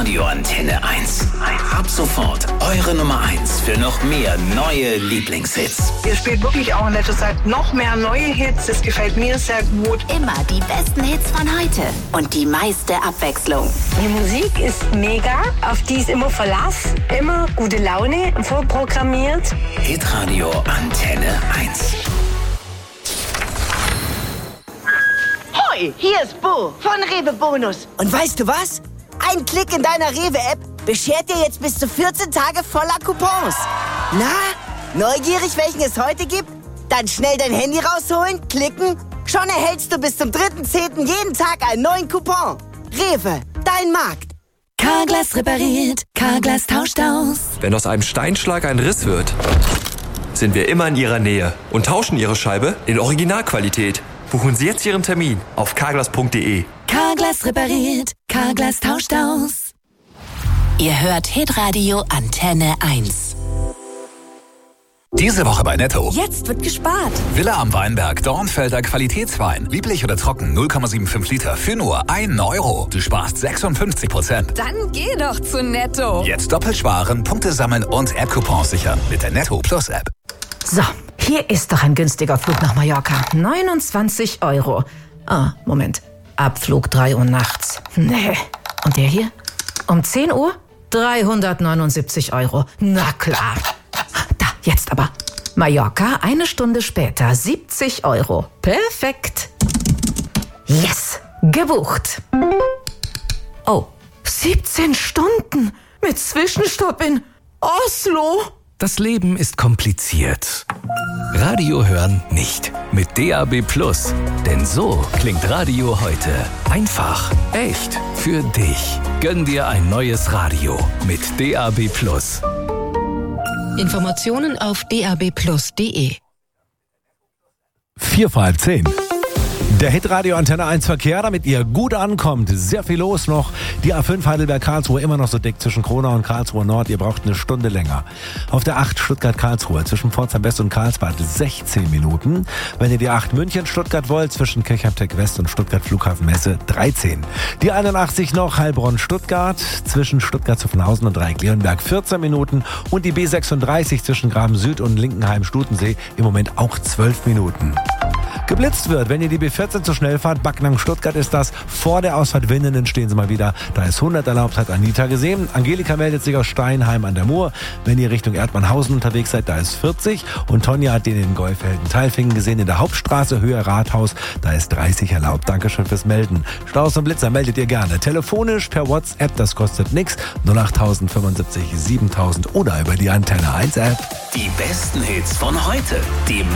Hitradio Antenne 1. Ab sofort eure Nummer 1 für noch mehr neue Lieblingshits. Ihr spielt wirklich auch in letzter Zeit noch mehr neue Hits. Das gefällt mir sehr gut. Immer die besten Hits von heute und die meiste Abwechslung. Die Musik ist mega, auf die ist immer Verlass, immer gute Laune, vorprogrammiert. Hitradio Antenne 1. Hoi, hier ist Bo von Rewe Bonus. Und weißt du was? Ein Klick in deiner Rewe-App beschert dir jetzt bis zu 14 Tage voller Coupons. Na, neugierig, welchen es heute gibt? Dann schnell dein Handy rausholen, klicken. Schon erhältst du bis zum 3.10. jeden Tag einen neuen Coupon. Rewe, dein Markt. Carglass repariert, Carglass tauscht aus. Wenn aus einem Steinschlag ein Riss wird, sind wir immer in Ihrer Nähe und tauschen Ihre Scheibe in Originalqualität. Buchen Sie jetzt Ihren Termin auf carglass.de. Carglass repariert, Carglass tauscht aus. Ihr hört Hitradio Antenne 1. Diese Woche bei Netto. Jetzt wird gespart. Villa am Weinberg, Dornfelder Qualitätswein. Lieblich oder trocken, 0,75 Liter für nur 1 Euro. Du sparst 56%. Dann geh doch zu Netto. Jetzt doppelt sparen, Punkte sammeln und App-Coupons sichern mit der Netto Plus App. So, hier ist doch ein günstiger Flug nach Mallorca. 29 Euro. Ah, Moment. Abflug 3 Uhr nachts. Nee. Und der hier? Um 10 Uhr? 379 Euro. Na klar. Da, jetzt aber. Mallorca, 1 Stunde später. 70 Euro. Perfekt. Yes. Gebucht. Oh, 17 Stunden. Mit Zwischenstopp in Oslo. Das Leben ist kompliziert. Radio hören nicht. Mit DAB+. Denn so klingt Radio heute. Einfach, echt, für dich. Gönn dir ein neues Radio mit DAB+. Informationen auf dabplus.de. 9:45. Der Hitradio Antenne 1 Verkehr, damit ihr gut ankommt. Sehr viel los noch. Die A5 Heidelberg-Karlsruhe immer noch so dick zwischen Kronau und Karlsruhe Nord. Ihr braucht eine Stunde länger. Auf der 8 Stuttgart-Karlsruhe zwischen Pforzheim West und Karlsbad 16 Minuten. Wenn ihr die 8 München-Stuttgart wollt, zwischen Kirchheim-Tech West und Stuttgart-Flughafen-Messe 13. Die 81 noch Heilbronn-Stuttgart zwischen Stuttgart-Zuffenhausen und Dreieck-Leonberg 14 Minuten. Und die B36 zwischen Graben Süd und Linkenheim-Stutensee im Moment auch 12 Minuten. Geblitzt wird, wenn ihr die B14 zu schnell fahrt, Backnang-Stuttgart ist das. Vor der Ausfahrt Winnenden stehen Sie mal wieder. Da ist 100 erlaubt, hat Anita gesehen. Angelika meldet sich aus Steinheim an der Mur. Wenn ihr Richtung Erdmannhausen unterwegs seid, da ist 40. Und Tonja hat den in Golfelden-Tailfingen gesehen. In der Hauptstraße, Höhe Rathaus, da ist 30 erlaubt. Dankeschön fürs Melden. Staus und Blitzer meldet ihr gerne. Telefonisch, per WhatsApp, das kostet nix. 08000 75 7000 oder über die Antenne 1 App. Die besten Hits von heute. Die